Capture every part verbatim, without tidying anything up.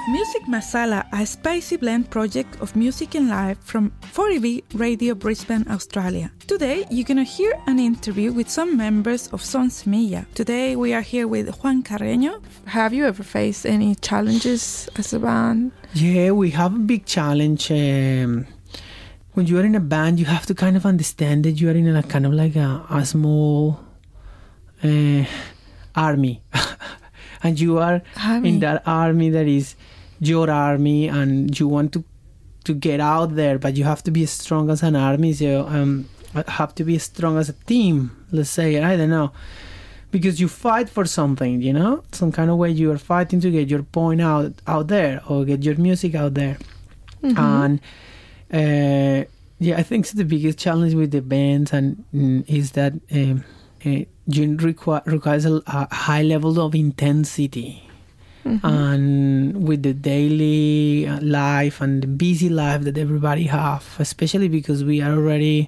Music Masala, a spicy blend project of music and live from four E B Radio Brisbane, Australia. Today, you're going to hear an interview with some members of Son Semilla. Today, we are here with Juan Carreño. Have you ever faced any challenges as a band? Yeah, we have a big challenge. Um, when you are in a band, you have to kind of understand that you are in a kind of like a, a small uh, army. And you are army. in that army that is your army, and you want to to get out there, but you have to be as strong as an army. So um, have to be as strong as a team. Let's say, I don't know, because you fight for something, you know, some kind of way you are fighting to get your point out out there or get your music out there. Mm-hmm. And uh, yeah, I think the biggest challenge with the bands and mm, is that um, uh, you require requires a, a high level of intensity. Mm-hmm. And with the daily life and the busy life that everybody have, especially because we are already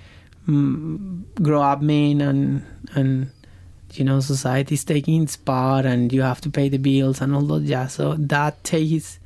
um, grow up men and and you know society is taking its part and you have to pay the bills and all that jazz. So that takes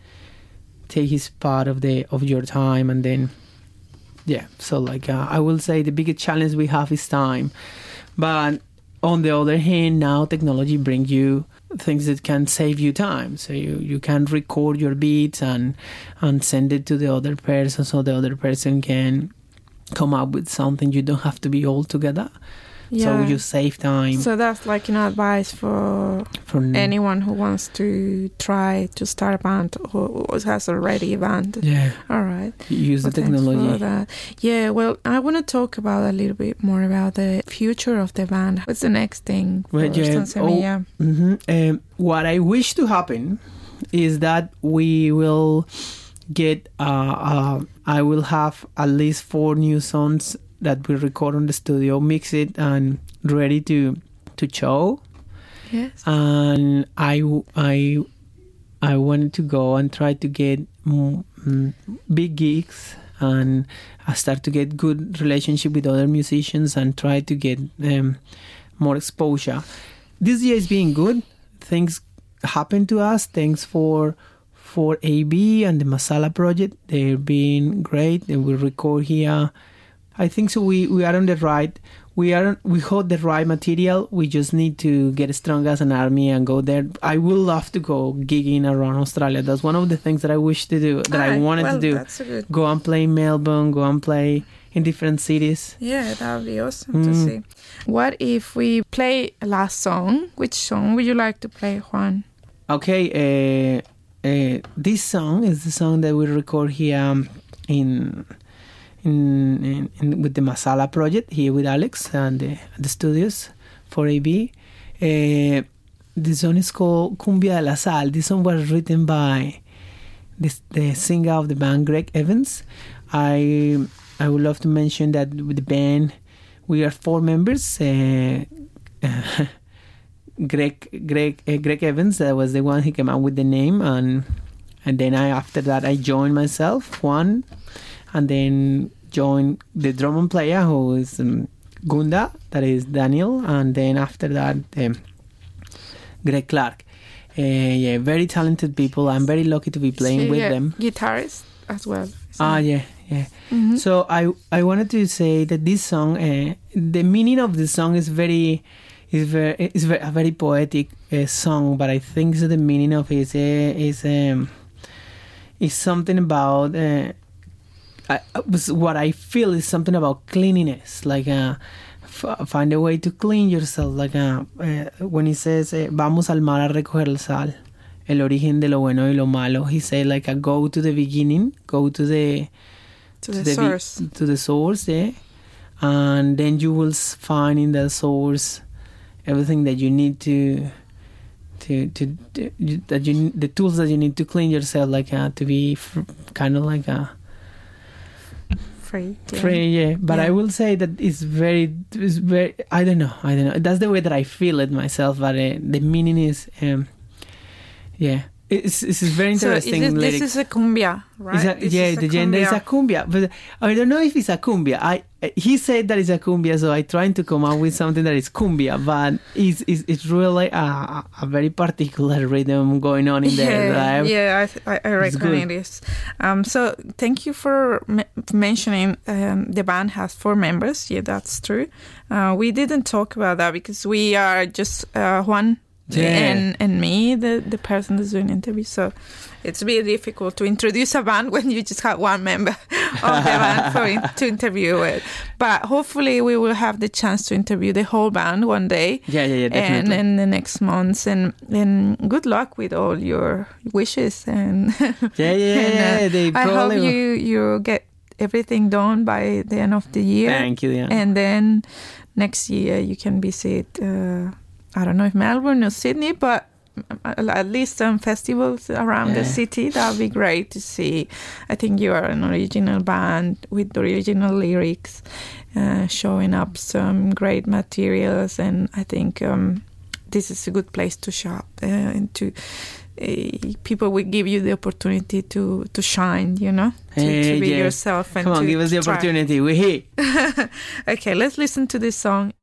takes part of the of your time, and then yeah. So like uh, I will say the biggest challenge we have is time, but on the other hand, now technology brings you things that can save you time. So you, you can record your beats and and send it to the other person, so the other person can come up with something. You don't have to be all together. Yeah. So you save time. So that's like an advice for From, anyone who wants to try to start a band or has already a band. Yeah. All right. Use well, the technology. Thanks for that. Yeah, well, I want to talk about a little bit more about the future of the band. What's the next thing for well, yeah. Son Semilla? Oh, mm-hmm. um, what I wish to happen is that we will get, uh, uh, I will have at least four new songs that we record on the studio, mix it, and ready to to show. Yes. And I, I, I wanted to go and try to get mm, big gigs, and I start to get good relationship with other musicians and try to get um, more exposure. This year is being good. Things happen to us. Thanks for for A B and the Masala project. They're being great. They will record here. I think so. We, we are on the right. We are. We hold the right material. We just need to get strong as an army and go there. I would love to go gigging around Australia. That's one of the things that I wish to do. That ah, I wanted well, to do. That's a good... Go and play in Melbourne. Go and play in different cities. Yeah, that would be awesome mm. to see. What if we play a last song? Which song would you like to play, Juan? Okay. Uh, uh, this song is the song that we record here in. In, in, in with the Masala project here with Alex and the, the studios for A B. Uh, the song is called Cumbia de la Sal. This song was written by this, the singer of the band, Greg Evans. I I would love to mention that with the band we are four members. Uh, uh, Greg Greg uh, Greg Evans, that was the one who came out with the name, and and then I after that I joined myself Juan. And then join the drum and player, who is um, Gunda, that is Daniel. And then after that, um, Greg Clark. Uh, yeah, very talented people. I'm very lucky to be playing so, with yeah, them. Guitarist as well. Ah, yeah, yeah. Mm-hmm. So I I wanted to say that this song, uh, the meaning of the song is very, is very, is very, a very poetic uh, song. But I think so the meaning of it is, uh, is, um, is something about... Uh, I, what I feel is something about cleanliness, like uh, f- find a way to clean yourself. Like uh, uh, when he says, uh, "Vamos al mar a recoger el sal, el origen de lo bueno y lo malo." He said, like, uh, go to the beginning, go to the to, to the, the source, be- to the source, yeah, and then you will find in the source everything that you need to. To, to, to that you the tools that you need to clean yourself, like uh, to be f- kind of like a. Free, yeah. Free, yeah. But yeah. I will say that it's very, it's very. I don't know. I don't know. That's the way that I feel it myself. But uh, the meaning is, um, yeah, It's, it's very interesting. So is it, lyrics. This is a cumbia, right? A, yeah, the genre is a cumbia, but I don't know if it's a cumbia. I he said that it's a cumbia, so I tried to come up with something that is cumbia, but it's it's, it's really a, a very particular rhythm going on in there. Yeah, right? yeah, I, I reckon it is. Um, so thank you for m- mentioning um, the band has four members. Yeah, that's true. Uh, we didn't talk about that because we are just uh, one. Yeah. And and me, the, the person that's doing interviews. So it's really difficult to introduce a band when you just have one member of the band for in, to interview with. But hopefully we will have the chance to interview the whole band one day. Yeah, yeah, yeah, definitely. And in the next months. And, and good luck with all your wishes. And yeah, yeah, and, uh, yeah. They I hope you, you get everything done by the end of the year. Thank you, yeah. And then next year you can visit... Uh, I don't know if Melbourne or Sydney, but at least some festivals around yeah. the city. That would be great to see. I think you are an original band with original lyrics, uh, showing up some great materials, and I think um, this is a good place to shop uh, and to uh, people will give you the opportunity to, to shine, you know, to, hey, to be yeah. yourself. And Come on, to give us the try. opportunity. We're here. Okay, let's listen to this song.